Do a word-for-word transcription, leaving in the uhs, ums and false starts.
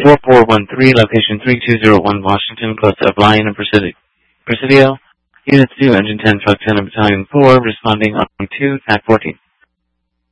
four four one three, location three two zero one Washington, close to Lion and Presidio. Presidio. Unit two, Engine ten, Truck ten, and Battalion four, responding on two, T A C fourteen.